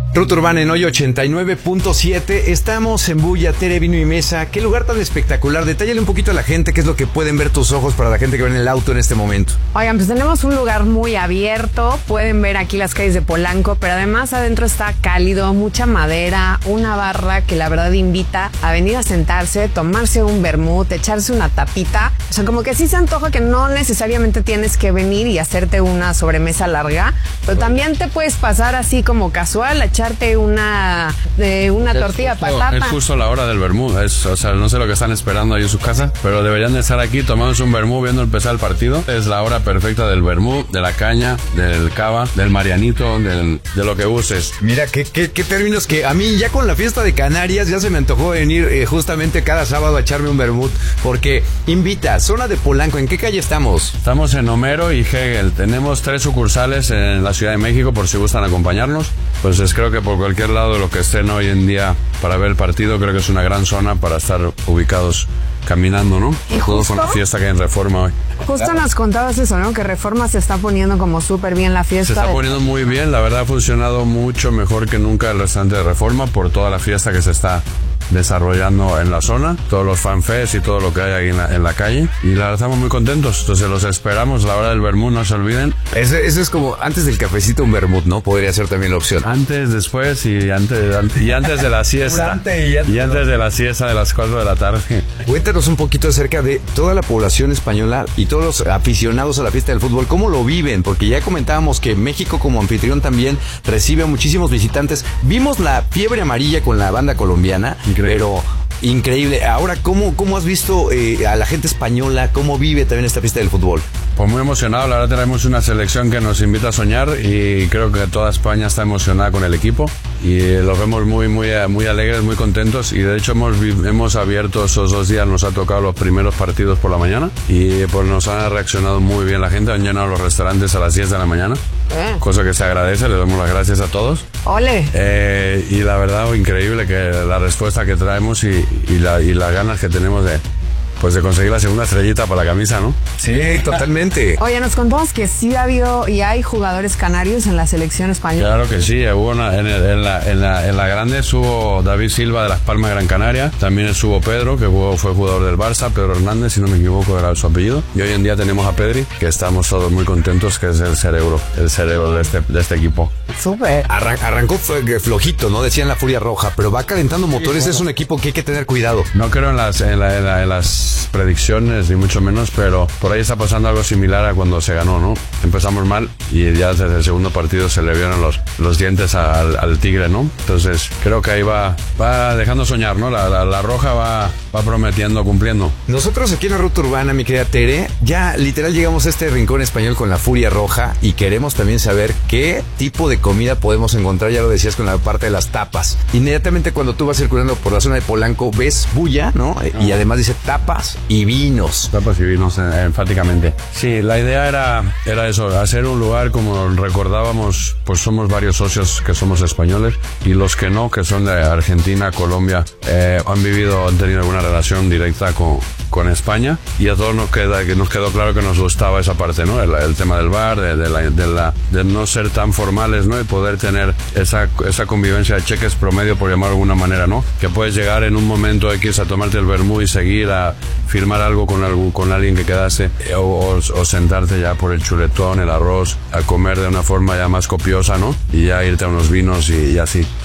Ruta Urbana en hoy 89.7. Estamos en Bulla, Tere, Vino y Mesa. Qué lugar tan espectacular. Detállale un poquito a la gente qué es lo que pueden ver tus ojos para la gente que va en el auto en este momento. Oigan, pues tenemos un lugar muy abierto. Pueden ver aquí las calles de Polanco, pero además adentro está cálido, mucha madera, una barra que la verdad invita a venir a sentarse, tomarse un vermut, echarse una tapita. O sea, como que sí se antoja que no necesariamente tienes que venir y hacerte una sobremesa larga, pero también te puedes pasar así como casual, echarte una tortilla de patata. Es justo la hora del vermú. O sea, no sé lo que están esperando ahí en su casa, pero deberían de estar aquí tomándose un vermú viendo empezar el partido. Es la hora perfecta del vermú, de la caña, del cava, del marianito, de lo que uses. Mira, qué términos que a mí ya con la fiesta de Canarias ya se me antojó venir justamente cada sábado a echarme un vermut, porque invita, zona de Polanco. ¿En qué calle estamos? Estamos en Homero y Hegel. Tenemos 3 sucursales en la Ciudad de México por si gustan acompañarnos. Pues creo que por cualquier lado de lo que estén hoy en día para ver el partido, creo que es una gran zona para estar ubicados caminando, ¿no? Y todo justo, con la fiesta que hay en Reforma hoy. Justo nos contabas eso, ¿no? Que Reforma se está poniendo como súper bien la fiesta. Se está poniendo muy bien, la verdad ha funcionado mucho mejor que nunca el restaurante de Reforma por toda la fiesta que se está desarrollando en la zona, todos los fanfests y todo lo que hay ahí en la calle, y la verdad estamos muy contentos. Entonces los esperamos a la hora del vermut, no se olviden. Ese es como antes del cafecito un vermut, ¿no? Podría ser también la opción. Antes, después y antes de la siesta. Y antes de la siesta de las 4 de la tarde. Cuéntanos un poquito acerca de toda la población española y todos los aficionados a la fiesta del fútbol, ¿cómo lo viven? Porque ya comentábamos que México como anfitrión también recibe a muchísimos visitantes. Vimos la fiebre amarilla con la banda colombiana. Pero increíble. Ahora, ¿cómo has visto a la gente española? ¿Cómo vive también esta fiesta del fútbol? Pues muy emocionado. La verdad tenemos una selección que nos invita a soñar y creo que toda España está emocionada con el equipo y los vemos muy alegres, muy contentos, y de hecho hemos abierto esos 2 días, nos ha tocado los primeros partidos por la mañana y pues nos ha reaccionado muy bien la gente, han llenado los restaurantes a las 10 de la mañana, cosa que se agradece, le damos las gracias a todos. ¡Ole! Y la verdad increíble que la respuesta que traemos y las ganas que tenemos de conseguir la segunda estrellita para la camisa, ¿no? Sí, totalmente. Oye, nos contamos que sí ha habido y hay jugadores canarios en la selección española. Claro que sí, hubo en la grande estuvo David Silva de Las Palmas Gran Canaria, también estuvo Pedro, que fue jugador del Barça, Pedro Hernández, si no me equivoco era su apellido, y hoy en día tenemos a Pedri, que estamos todos muy contentos, que es el cerebro de este equipo. Súper. Arrancó flojito, ¿no? Decían la Furia Roja, pero va calentando motores, sí, bueno. Es un equipo que hay que tener cuidado. No creo en las predicciones ni mucho menos, pero por ahí está pasando algo similar a cuando se ganó, ¿no? Empezamos mal y ya desde el segundo partido se le vieron los dientes al Tigre, ¿no? Entonces creo que ahí va dejando soñar, ¿no? La Roja va prometiendo, cumpliendo. Nosotros aquí en la Ruta Urbana, mi querida Tere, ya literal llegamos a este rincón español con la Furia Roja y queremos también saber qué tipo de comida podemos encontrar, ya lo decías con la parte de las tapas. Inmediatamente cuando tú vas circulando por la zona de Polanco ves Bulla, ¿no? Y además dice tapas y vinos. Tapas y vinos, enfáticamente. Sí, la idea era eso, hacer un lugar como recordábamos, pues somos varios socios que somos españoles y los que no, que son de Argentina, Colombia, han tenido alguna relación directa con España, y a todos nos quedó claro que nos gustaba esa parte, ¿no? El tema del bar, de no ser tan formales, ¿no? Y poder tener esa convivencia de cheques promedio, por llamarlo de alguna manera, ¿no? Que puedes llegar en un momento X a tomarte el vermú y seguir a firmar algo con alguien que quedase, o sentarte ya por el chuletón, el arroz, a comer de una forma ya más copiosa, ¿no? Y ya irte a unos vinos y así.